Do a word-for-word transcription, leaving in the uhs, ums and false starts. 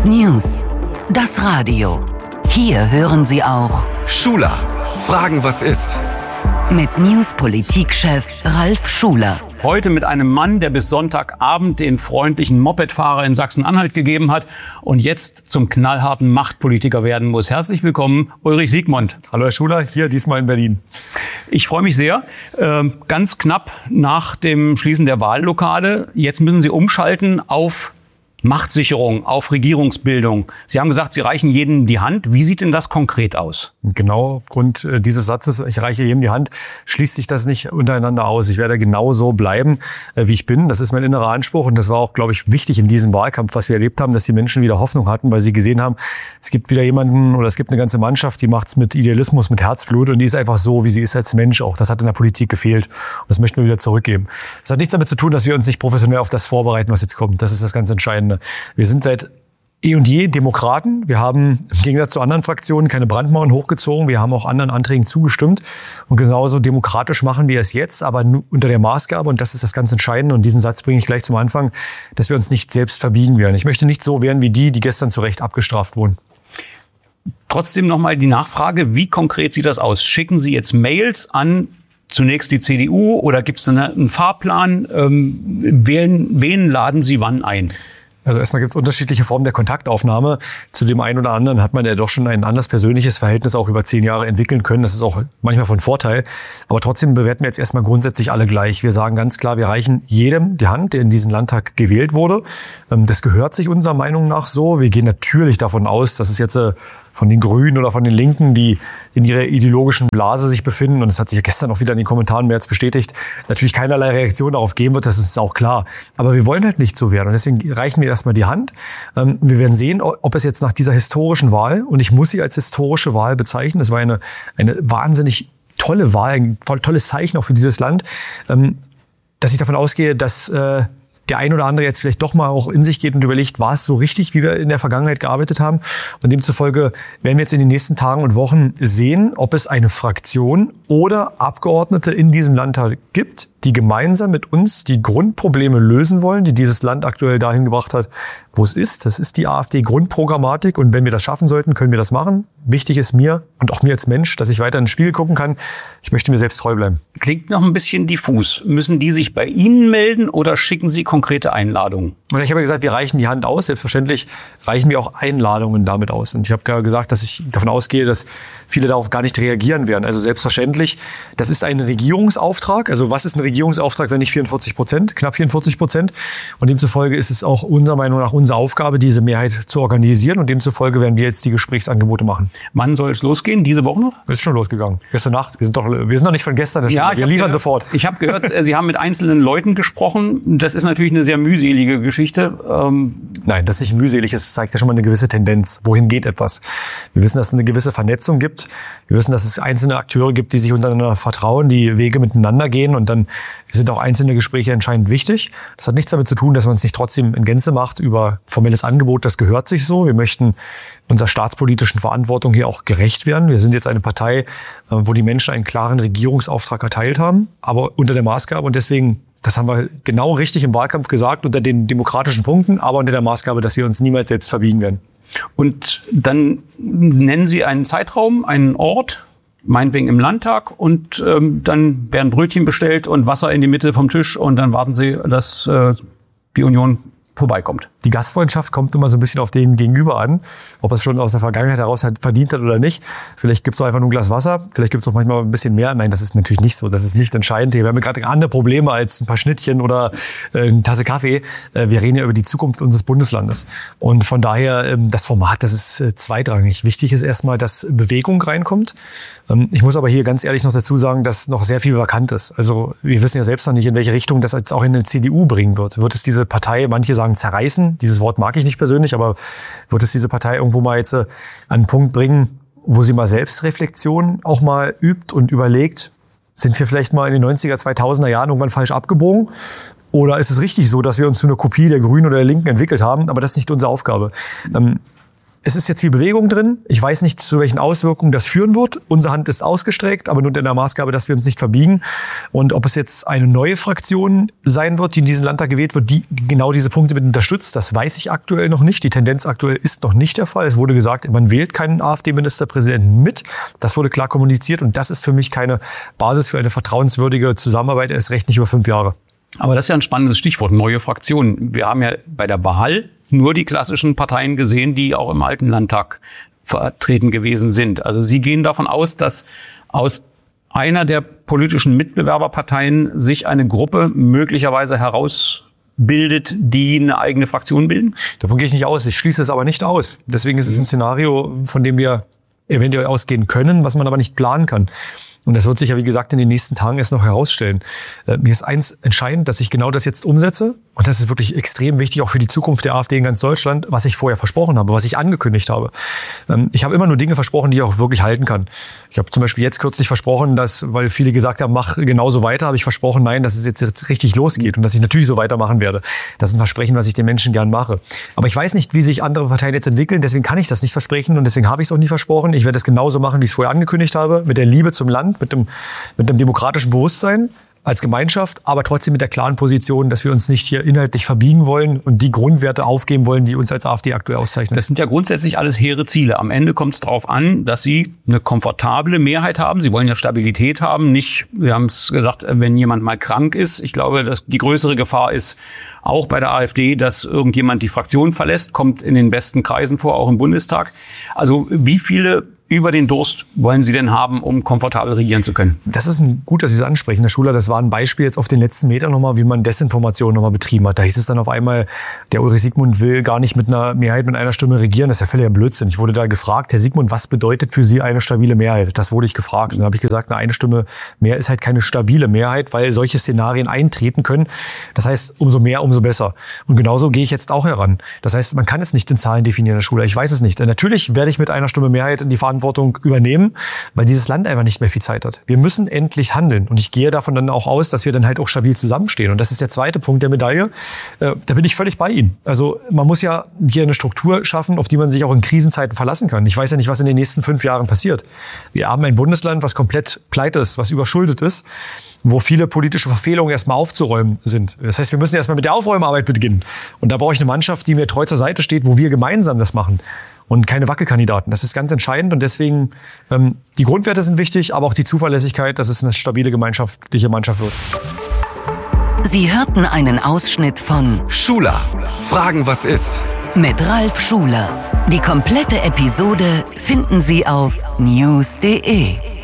News. Das Radio. Hier hören Sie auch Schuler. Fragen, was ist? Mit News-Politikchef Ralf Schuler. Heute mit einem Mann, der bis Sonntagabend den freundlichen Mopedfahrer in Sachsen-Anhalt gegeben hat und jetzt zum knallharten Machtpolitiker werden muss. Herzlich willkommen, Ulrich Siegmund. Hallo Herr Schuler, hier diesmal in Berlin. Ich freue mich sehr. Äh, ganz knapp nach dem Schließen der Wahllokale. Jetzt müssen Sie umschalten auf Machtsicherung, auf Regierungsbildung. Sie haben gesagt, Sie reichen jedem die Hand. Wie sieht denn das konkret aus? Genau, aufgrund dieses Satzes, ich reiche jedem die Hand, schließt sich das nicht untereinander aus. Ich werde genau so bleiben, wie ich bin. Das ist mein innerer Anspruch und das war auch, glaube ich, wichtig in diesem Wahlkampf, was wir erlebt haben, dass die Menschen wieder Hoffnung hatten, weil sie gesehen haben, es gibt wieder jemanden oder es gibt eine ganze Mannschaft, die macht's mit Idealismus, mit Herzblut und die ist einfach so, wie sie ist als Mensch auch. Das hat in der Politik gefehlt und das möchten wir wieder zurückgeben. Das hat nichts damit zu tun, dass wir uns nicht professionell auf das vorbereiten, was jetzt kommt. Das ist das ganz Entscheidende. Wir sind seit eh und je Demokraten. Wir haben im Gegensatz zu anderen Fraktionen keine Brandmauern hochgezogen. Wir haben auch anderen Anträgen zugestimmt. Und genauso demokratisch machen wir es jetzt, aber unter der Maßgabe, und das ist das ganz Entscheidende, und diesen Satz bringe ich gleich zum Anfang, dass wir uns nicht selbst verbiegen werden. Ich möchte nicht so werden wie die, die gestern zu Recht abgestraft wurden. Trotzdem nochmal die Nachfrage, wie konkret sieht das aus? Schicken Sie jetzt Mails an zunächst die C D U oder gibt es einen Fahrplan? Ähm, wen, wen laden Sie wann ein? Also erstmal gibt es unterschiedliche Formen der Kontaktaufnahme. Zu dem einen oder anderen hat man ja doch schon ein anderes persönliches Verhältnis auch über zehn Jahre entwickeln können. Das ist auch manchmal von Vorteil. Aber trotzdem bewerten wir jetzt erstmal grundsätzlich alle gleich. Wir sagen ganz klar, wir reichen jedem die Hand, der in diesen Landtag gewählt wurde. Das gehört sich unserer Meinung nach so. Wir gehen natürlich davon aus, dass es jetzt von den Grünen oder von den Linken, die in ihrer ideologischen Blase sich befinden, und das hat sich ja gestern auch wieder in den Kommentaren mehr als bestätigt, natürlich keinerlei Reaktion darauf geben wird, das ist auch klar. Aber wir wollen halt nicht so werden und deswegen reichen wir erstmal die Hand. Wir werden sehen, ob es jetzt nach dieser historischen Wahl, und ich muss sie als historische Wahl bezeichnen, das war eine, eine wahnsinnig tolle Wahl, ein tolles Zeichen auch für dieses Land, dass ich davon ausgehe, dass der ein oder andere jetzt vielleicht doch mal auch in sich geht und überlegt, war es so richtig, wie wir in der Vergangenheit gearbeitet haben? Und demzufolge werden wir jetzt in den nächsten Tagen und Wochen sehen, ob es eine Fraktion oder Abgeordnete in diesem Landtag gibt, die gemeinsam mit uns die Grundprobleme lösen wollen, die dieses Land aktuell dahin gebracht hat, wo es ist. Das ist die AfD-Grundprogrammatik. Und wenn wir das schaffen sollten, können wir das machen. Wichtig ist mir und auch mir als Mensch, dass ich weiter in den Spiegel gucken kann. Ich möchte mir selbst treu bleiben. Klingt noch ein bisschen diffus. Müssen die sich bei Ihnen melden oder schicken Sie konkrete Einladungen? Und ich habe gesagt, wir reichen die Hand aus. Selbstverständlich reichen wir auch Einladungen damit aus. Und ich habe gesagt, dass ich davon ausgehe, dass viele darauf gar nicht reagieren werden. Also selbstverständlich, das ist ein Regierungsauftrag. Also was ist ein Regierungsauftrag, wenn nicht vierundvierzig Prozent, knapp vierundvierzig Prozent? Und demzufolge ist es auch unserer Meinung nach unsere Aufgabe, diese Mehrheit zu organisieren. Und demzufolge werden wir jetzt die Gesprächsangebote machen. Wann soll es losgehen? Diese Woche noch? Es ist schon losgegangen. Gestern Nacht. Wir sind doch, wir sind doch nicht von gestern. Ja, wir liefern gehört, sofort. Ich habe gehört, Sie haben mit einzelnen Leuten gesprochen. Das ist natürlich eine sehr mühselige Geschichte. Ähm Nein, das ist nicht mühselig. Es zeigt ja schon mal eine gewisse Tendenz. Wohin geht etwas? Wir wissen, dass es eine gewisse Vernetzung gibt. Wir wissen, dass es einzelne Akteure gibt, die sich untereinander vertrauen, die Wege miteinander gehen. Und dann sind auch einzelne Gespräche entscheidend wichtig. Das hat nichts damit zu tun, dass man es nicht trotzdem in Gänze macht über formelles Angebot. Das gehört sich so. Wir möchten unserer staatspolitischen Verantwortung hier auch gerecht werden. Wir sind jetzt eine Partei, wo die Menschen einen klaren Regierungsauftrag erteilt haben, aber unter der Maßgabe. Und deswegen, das haben wir genau richtig im Wahlkampf gesagt, unter den demokratischen Punkten, aber unter der Maßgabe, dass wir uns niemals selbst verbiegen werden. Und dann nennen Sie einen Zeitraum, einen Ort, meinetwegen im Landtag, und ähm, dann werden Brötchen bestellt und Wasser in die Mitte vom Tisch und dann warten Sie, dass äh, die Union vorbeikommt. Die Gastfreundschaft kommt immer so ein bisschen auf den Gegenüber an, ob es schon aus der Vergangenheit heraus halt verdient hat oder nicht. Vielleicht gibt es auch einfach nur ein Glas Wasser, vielleicht gibt es auch manchmal ein bisschen mehr. Nein, das ist natürlich nicht so, das ist nicht entscheidend. Wir haben gerade andere Probleme als ein paar Schnittchen oder äh, eine Tasse Kaffee. Äh, wir reden ja über die Zukunft unseres Bundeslandes. Und von daher, ähm, das Format, das ist äh, zweitrangig. Wichtig ist erstmal, dass Bewegung reinkommt. Ähm, ich muss aber hier ganz ehrlich noch dazu sagen, dass noch sehr viel vakant ist. Also wir wissen ja selbst noch nicht, in welche Richtung das jetzt auch in eine C D U bringen wird. Wird es diese Partei, manche sagen zerreißen, dieses Wort mag ich nicht persönlich, aber wird es diese Partei irgendwo mal jetzt an einen Punkt bringen, wo sie mal Selbstreflexion auch mal übt und überlegt, sind wir vielleicht mal in den neunziger, zweitausender Jahren irgendwann falsch abgebogen? Oder ist es richtig so, dass wir uns zu einer Kopie der Grünen oder der Linken entwickelt haben? Aber das ist nicht unsere Aufgabe. es ist jetzt viel Bewegung drin. Ich weiß nicht, zu welchen Auswirkungen das führen wird. Unsere Hand ist ausgestreckt, aber nur in der Maßgabe, dass wir uns nicht verbiegen. Und ob es jetzt eine neue Fraktion sein wird, die in diesen Landtag gewählt wird, die genau diese Punkte mit unterstützt, das weiß ich aktuell noch nicht. Die Tendenz aktuell ist noch nicht der Fall. Es wurde gesagt, man wählt keinen AfD-Ministerpräsidenten mit. Das wurde klar kommuniziert und das ist für mich keine Basis für eine vertrauenswürdige Zusammenarbeit, erst recht nicht über fünf Jahre. Aber das ist ja ein spannendes Stichwort, neue Fraktionen. Wir haben ja bei der Wahl nur die klassischen Parteien gesehen, die auch im alten Landtag vertreten gewesen sind. Also Sie gehen davon aus, dass aus einer der politischen Mitbewerberparteien sich eine Gruppe möglicherweise herausbildet, die eine eigene Fraktion bilden? Davon gehe ich nicht aus. Ich schließe es aber nicht aus. Deswegen ist es ein Szenario, von dem wir eventuell ausgehen können, was man aber nicht planen kann. Und das wird sich ja, wie gesagt, in den nächsten Tagen erst noch herausstellen. Äh, mir ist eins entscheidend, dass ich genau das jetzt umsetze. Und das ist wirklich extrem wichtig, auch für die Zukunft der AfD in ganz Deutschland, was ich vorher versprochen habe, was ich angekündigt habe. Ähm, ich habe immer nur Dinge versprochen, die ich auch wirklich halten kann. Ich habe zum Beispiel jetzt kürzlich versprochen, dass, weil viele gesagt haben, mach genauso weiter, habe ich versprochen, nein, dass es jetzt richtig losgeht und dass ich natürlich so weitermachen werde. Das ist ein Versprechen, was ich den Menschen gern mache. Aber ich weiß nicht, wie sich andere Parteien jetzt entwickeln, deswegen kann ich das nicht versprechen und deswegen habe ich es auch nie versprochen. Ich werde es genauso machen, wie ich es vorher angekündigt habe, mit der Liebe zum Land, mit dem, mit dem demokratischen Bewusstsein als Gemeinschaft, aber trotzdem mit der klaren Position, dass wir uns nicht hier inhaltlich verbiegen wollen und die Grundwerte aufgeben wollen, die uns als AfD aktuell auszeichnen. Das sind ja grundsätzlich alles hehre Ziele. Am Ende kommt es darauf an, dass Sie eine komfortable Mehrheit haben. Sie wollen ja Stabilität haben. Nicht, wir haben es gesagt, wenn jemand mal krank ist. Ich glaube, dass die größere Gefahr ist auch bei der AfD, dass irgendjemand die Fraktion verlässt, kommt in den besten Kreisen vor, auch im Bundestag. Also wie viele über den Durst wollen Sie denn haben, um komfortabel regieren zu können? Das ist ein, gut, dass Sie es ansprechen, Herr Schuler. Das war ein Beispiel jetzt auf den letzten Metern nochmal, wie man Desinformation nochmal betrieben hat. Da hieß es dann auf einmal, der Ulrich Siegmund will gar nicht mit einer Mehrheit, mit einer Stimme regieren. Das ist ja völliger Blödsinn. Ich wurde da gefragt, Herr Siegmund, was bedeutet für Sie eine stabile Mehrheit? Das wurde ich gefragt. Und dann habe ich gesagt, eine Stimme mehr ist halt keine stabile Mehrheit, weil solche Szenarien eintreten können. Das heißt, umso mehr, umso besser. Und genauso gehe ich jetzt auch heran. Das heißt, man kann es nicht in Zahlen definieren, Herr Schuler. Ich weiß es nicht. Natürlich werde ich mit einer Stimme Mehrheit in die Verantwortung übernehmen, weil dieses Land einfach nicht mehr viel Zeit hat. Wir müssen endlich handeln und ich gehe davon dann auch aus, dass wir dann halt auch stabil zusammenstehen. Und das ist der zweite Punkt der Medaille. Äh, da bin ich völlig bei Ihnen. Also man muss ja hier eine Struktur schaffen, auf die man sich auch in Krisenzeiten verlassen kann. Ich weiß ja nicht, was in den nächsten fünf Jahren passiert. Wir haben ein Bundesland, was komplett pleite ist, was überschuldet ist, wo viele politische Verfehlungen erstmal aufzuräumen sind. Das heißt, wir müssen erstmal mit der Aufräumarbeit beginnen. Und da brauche ich eine Mannschaft, die mir treu zur Seite steht, wo wir gemeinsam das machen. Und keine Wackelkandidaten. Das ist ganz entscheidend und deswegen, ähm, die Grundwerte sind wichtig, aber auch die Zuverlässigkeit, dass es eine stabile gemeinschaftliche Mannschaft wird. Sie hörten einen Ausschnitt von Schuler, Fragen was ist? Mit Ralf Schuler. Die komplette Episode finden Sie auf news punkt de.